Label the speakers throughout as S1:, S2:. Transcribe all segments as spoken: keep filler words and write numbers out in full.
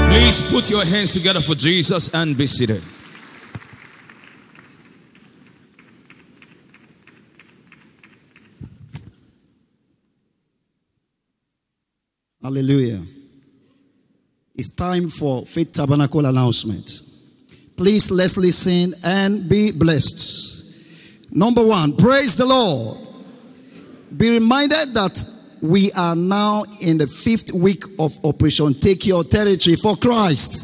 S1: Please put your hands together for Jesus and be seated.
S2: Hallelujah. It's time for Faith Tabernacle announcement. Please let's listen and be blessed. Number one, praise the Lord. Be reminded that we are now in the fifth week of Operation Take Your Territory for Christ.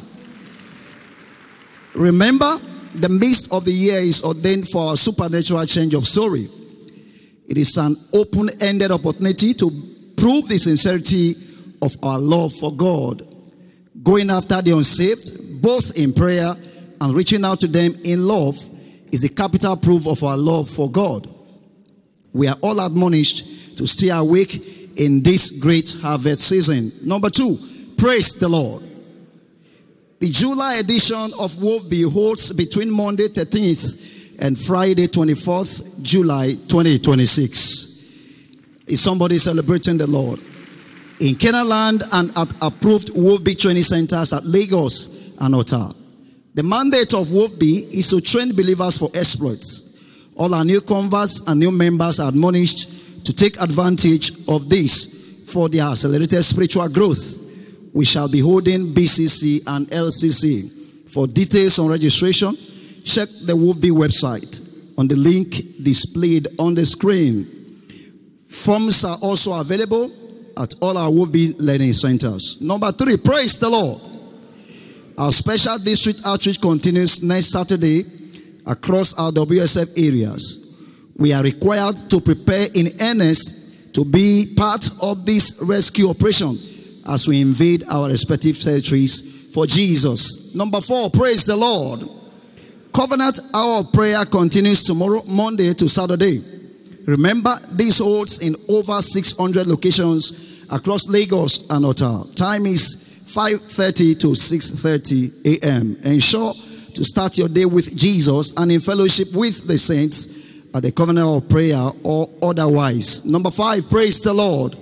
S2: Remember, the midst of the year is ordained for a supernatural change of story. It is an open-ended opportunity to prove the sincerity of our love for God, going after the unsaved, both in prayer and reaching out to them in love, is the capital proof of our love for God. We are all admonished to stay awake in this great harvest season. Number two, praise the Lord. The July edition of Wolfby holds between Monday thirteenth and Friday twenty-fourth July twenty twenty-six. Is somebody celebrating the Lord? In Kenaland and at approved Wolfby training centers at Lagos and Ota. The mandate of Wolfby is to train believers for exploits. All our new converts and new members are admonished to take advantage of this for their accelerated spiritual growth. We shall be holding B C C and L C C. For details on registration, check the Wolfby website on the link displayed on the screen. Forms are also available at all our Wolfby learning centers. Number three, praise the Lord. Our special district outreach continues next Saturday across our W S F areas. We are required to prepare in earnest to be part of this rescue operation as we invade our respective territories for Jesus. Number four, praise the Lord. Covenant Hour of Prayer continues tomorrow, Monday to Saturday. Remember, this holds in over six hundred locations across Lagos and Ota. Time is five thirty to six thirty a.m. Ensure to start your day with Jesus and in fellowship with the saints at the Covenant of Prayer or otherwise. Number five, praise the Lord.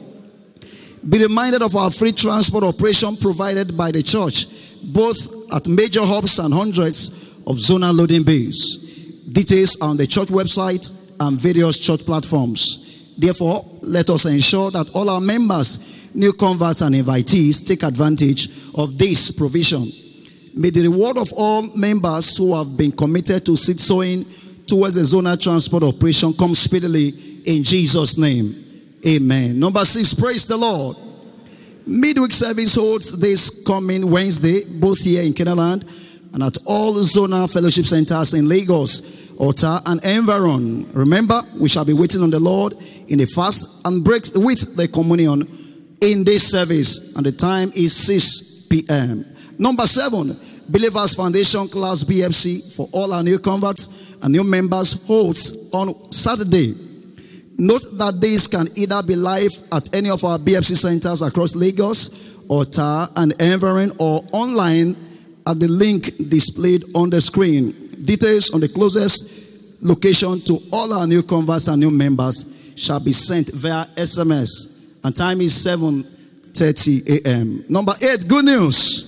S2: Be reminded of our free transport operation provided by the church, both at major hubs and hundreds of zonal loading bays. Details are on the church website and various church platforms. Therefore, let us ensure that all our members, new converts and invitees take advantage of this provision. May the reward of all members who have been committed to seed sowing towards the zonal transport operation come speedily in Jesus' name. Amen. Number six, praise the Lord. Midweek service holds this coming Wednesday, both here in Kenaland and at all zonal fellowship centers in Lagos, Ota, and Environ. Remember, we shall be waiting on the Lord in a fast and break with the communion in this service, and the time is six p.m. Number seven, Believers Foundation Class B F C for all our new converts and new members holds on Saturday. Note that this can either be live at any of our B F C centers across Lagos, Ota, and Environ, or online at the link displayed on the screen. Details on the closest location to all our new converts and new members shall be sent via S M S, and time is seven thirty a.m. Number eight, good news.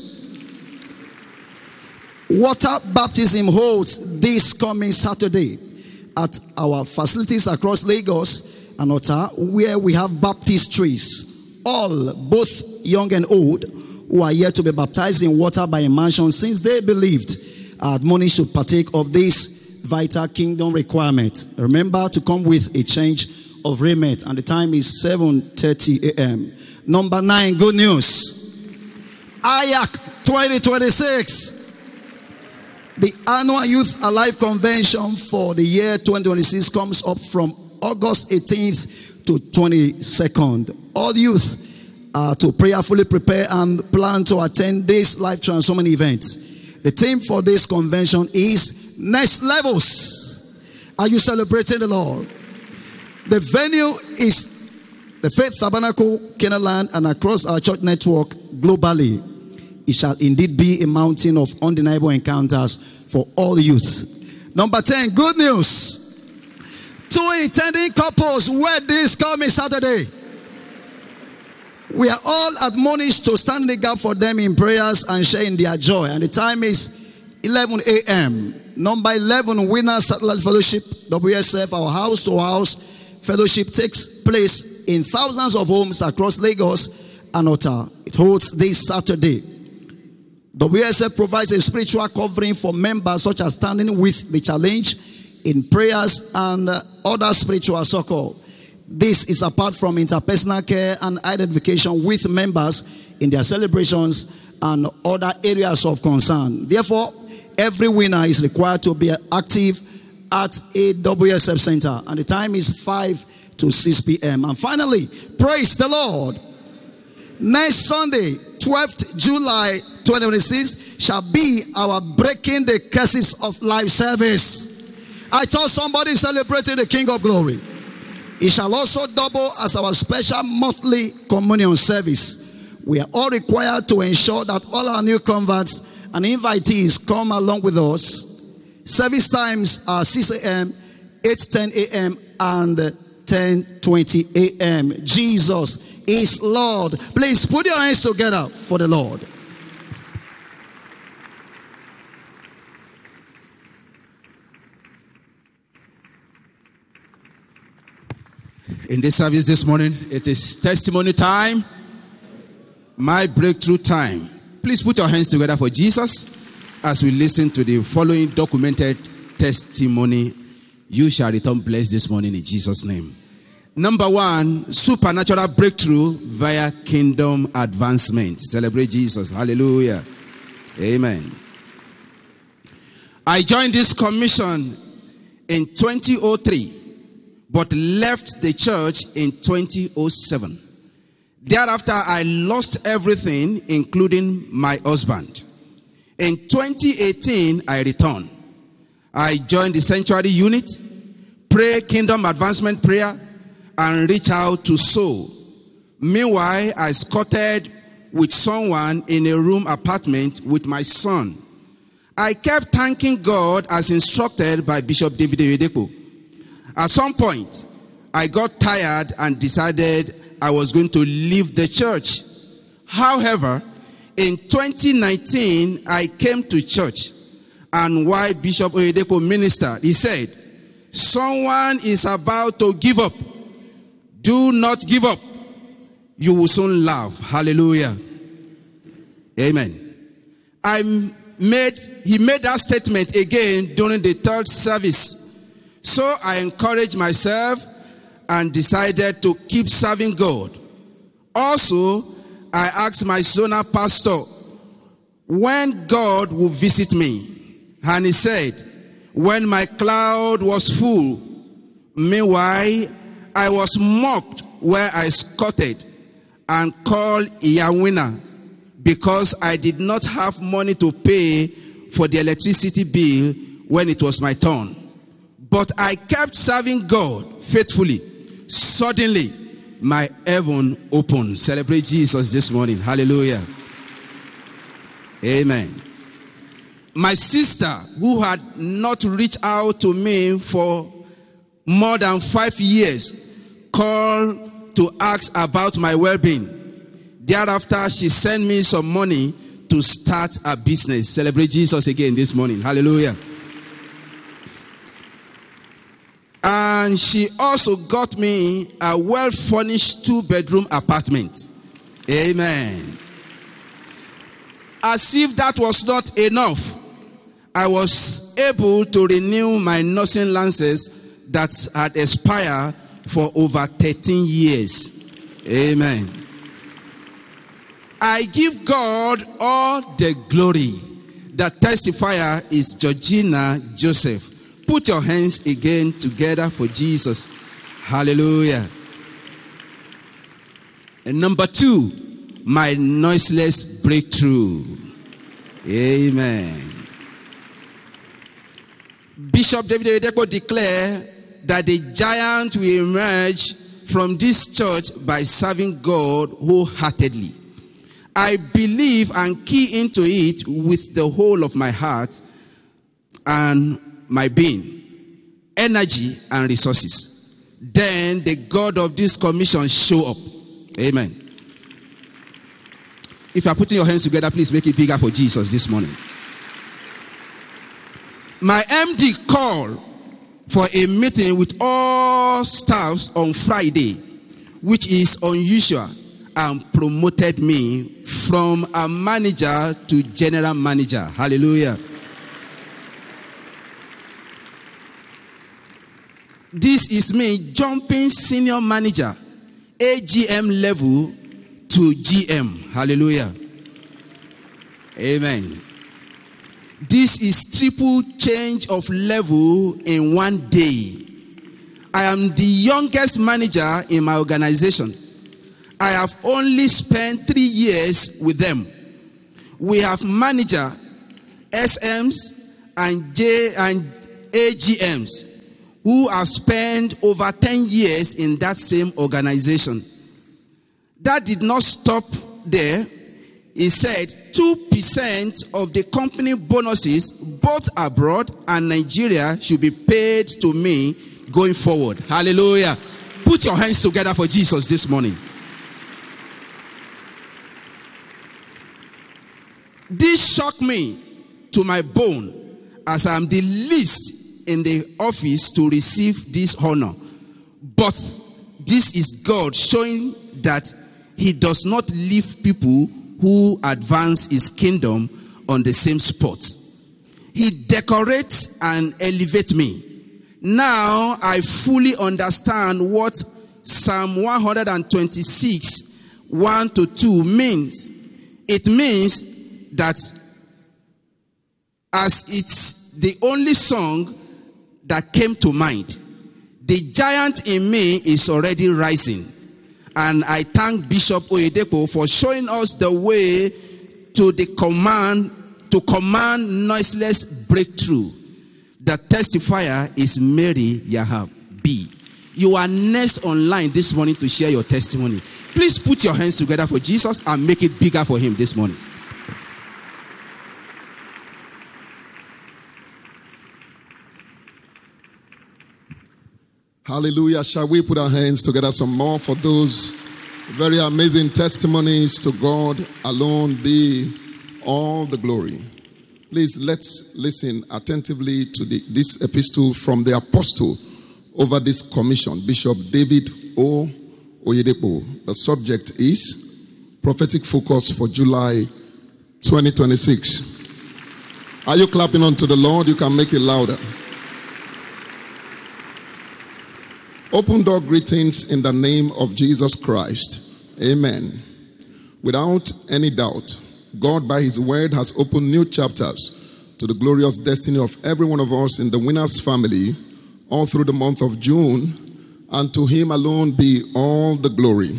S2: Water baptism holds this coming Saturday at our facilities across Lagos and Ota, where we have baptistries. All, both young and old, who are yet to be baptized in water by immersion since they believed, are admonished to partake of this vital kingdom requirement. Remember to come with a change of raiment, and the time is seven thirty a.m. Number nine, good news. A Y A C twenty twenty-six. The annual Youth Alive Convention for the year twenty twenty-six comes up from August eighteenth to twenty-second. All youth are to prayerfully prepare and plan to attend this life transforming event. The theme for this convention is Next Levels. Are you celebrating the Lord? The venue is the Faith Tabernacle, Kenaland, and across our church network globally. It shall indeed be a mountain of undeniable encounters for all youth. Number ten, good news. Two intending couples wed this coming Saturday. We are all admonished to stand in the gap for them in prayers and share in their joy. And the time is eleven a.m. Number eleven, Winners Satellite Fellowship, W S F, our house-to-house fellowship takes place in thousands of homes across Lagos and Otta. It holds this Saturday. W S F provides a spiritual covering for members, such as standing with the challenge in prayers and uh, other spiritual succor. This is apart from interpersonal care and identification with members in their celebrations and other areas of concern. Therefore, every winner is required to be active at a W S F center, and the time is five to six p.m. And finally, praise the Lord. Next Sunday, twelfth July twenty twenty-six, shall be our Breaking the Curses of Life service. I thought somebody celebrating the King of Glory. It shall also double as our special monthly communion service. We are all required to ensure that all our new converts and invitees come along with us. Service times are six a.m., eight ten a.m., and ten twenty a.m. Jesus is Lord. Please put your hands together for the Lord.
S1: In this service this morning, it is testimony time. My breakthrough time. Please put your hands together for Jesus as we listen to the following documented testimony. You shall return blessed this morning in Jesus' name. Number one, supernatural breakthrough via kingdom advancement. Celebrate Jesus. Hallelujah. Amen. I joined this commission in twenty oh three, but left the church in twenty oh seven. Thereafter, I lost everything, including my husband. In twenty eighteen, I returned. I joined the sanctuary unit, pray kingdom advancement prayer, and reach out to sow. Meanwhile, I squatted with someone in a room apartment with my son. I kept thanking God as instructed by Bishop David Oyedepo. At some point, I got tired and decided I was going to leave the church. However, in twenty nineteen, I came to church, and while Bishop Oyedepo ministered, he said, "Someone is about to give up. Do not give up. You will soon laugh." Hallelujah. Amen. I made, he made that statement again during the third service. So I encouraged myself and decided to keep serving God. Also, I asked my zonal pastor when God would visit me. And he said, when my cloud was full. Meanwhile, I was mocked where I squatted and called Iyawina because I did not have money to pay for the electricity bill when it was my turn. But I kept serving God faithfully. Suddenly, my heaven opened. Celebrate Jesus this morning. Hallelujah. Amen. My sister, who had not reached out to me for more than five years, called to ask about my well-being. Thereafter, she sent me some money to start a business. Celebrate Jesus again this morning. Hallelujah. And she also got me a well-furnished two-bedroom apartment. Amen. As if that was not enough, I was able to renew my nursing license that had expired for over thirteen years. Amen. I give God all the glory. The testifier is Georgina Joseph. Put your hands again together for Jesus. Hallelujah. And number two, my noiseless breakthrough. Amen. Bishop David Oyedepo declared that the giant will emerge from this church by serving God wholeheartedly. I believe and key into it with the whole of my heart and my being, energy and resources. Then the God of this commission show up. Amen. If you are putting your hands together, please make it bigger for Jesus this morning. My M D called for a meeting with all staffs on Friday, which is unusual, and promoted me from a manager to general manager. Hallelujah. This is me jumping senior manager, A G M level to G M. Hallelujah. Amen. This is triple change of level in one day. I am the youngest manager in my organization. I have only spent three years with them. We have manager, S Ms, and J and A G Ms who have spent over ten years in that same organization. That did not stop there. He said two percent of the company bonuses, both abroad and Nigeria, should be paid to me going forward. Hallelujah. Put your hands together for Jesus this morning. This shocked me to my bone, as I am the least in the office to receive this honor. But this is God showing that he does not leave people who advance his kingdom on the same spot. He decorates and elevates me. Now I fully understand what Psalm one twenty-six, one to two means. It means that as it's the only song that came to mind, the giant in me is already rising. And I thank Bishop Oyedepo for showing us the way to the command, to command noiseless breakthrough. The testifier is Mary Yahab B. You are next online this morning to share your testimony. Please put your hands together for Jesus and make it bigger for him this morning.
S3: Hallelujah. Shall we put our hands together some more for those very amazing testimonies? To God alone be all the glory. Please, let's listen attentively to the, this epistle from the apostle over this commission, Bishop David O. Oyedepo. The subject is Prophetic Focus for July twenty twenty-six. Are you clapping unto the Lord? You can make it louder. Open door greetings in the name of Jesus Christ. Amen. Without any doubt, God by his word has opened new chapters to the glorious destiny of every one of us in the Winners family all through the month of June, and to him alone be all the glory.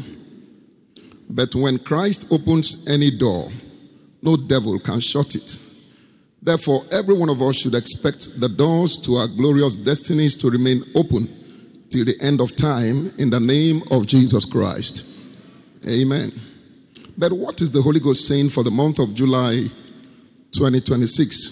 S3: But when Christ opens any door, no devil can shut it. Therefore, every one of us should expect the doors to our glorious destinies to remain open till the end of time in the name of Jesus Christ. Amen. But what is the Holy Ghost saying for the month of July twenty twenty-six?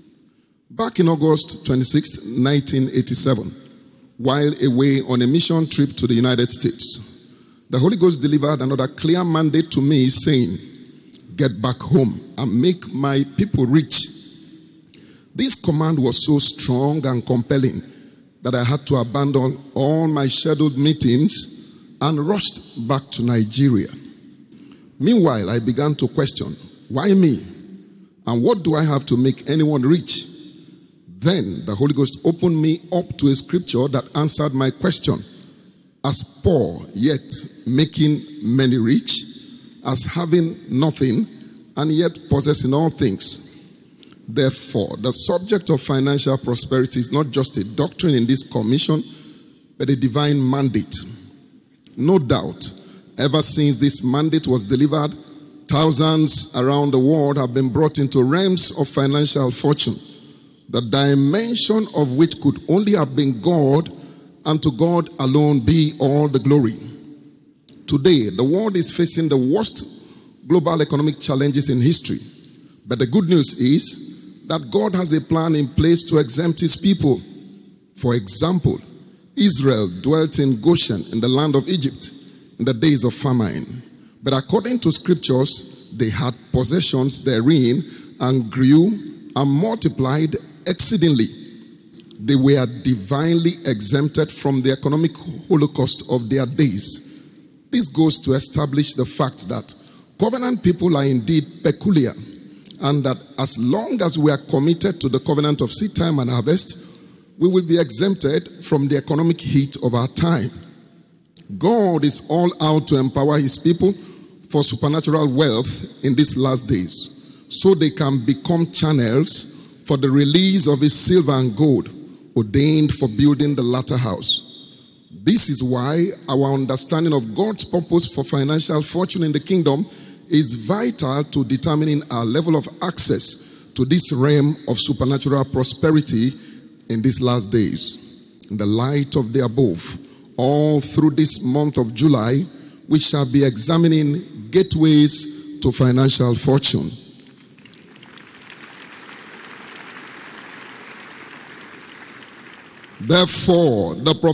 S3: Back in August twenty-sixth, nineteen eighty-seven, while away on a mission trip to the United States, the Holy Ghost delivered another clear mandate to me saying, "Get back home and make my people rich." This command was so strong and compelling that I had to abandon all my scheduled meetings and rushed back to Nigeria. Meanwhile, I began to question, why me? And what do I have to make anyone rich? Then the Holy Ghost opened me up to a scripture that answered my question. As poor, yet making many rich, as having nothing, and yet possessing all things. Therefore, the subject of financial prosperity is not just a doctrine in this commission, but a divine mandate. No doubt, ever since this mandate was delivered, thousands around the world have been brought into realms of financial fortune, the dimension of which could only have been God, and to God alone be all the glory. Today, the world is facing the worst global economic challenges in history. But the good news is that God has a plan in place to exempt his people. For example, Israel dwelt in Goshen in the land of Egypt in the days of famine. But according to scriptures, they had possessions therein and grew and multiplied exceedingly. They were divinely exempted from the economic holocaust of their days. This goes to establish the fact that covenant people are indeed peculiar, and that as long as we are committed to the covenant of seed time and harvest, we will be exempted from the economic heat of our time. God is all out to empower his people for supernatural wealth in these last days, so they can become channels for the release of his silver and gold ordained for building the latter house. This is why our understanding of God's purpose for financial fortune in the kingdom is vital to determining our level of access to this realm of supernatural prosperity in these last days. In the light of the above, all through this month of July, we shall be examining gateways to financial fortune. Therefore, the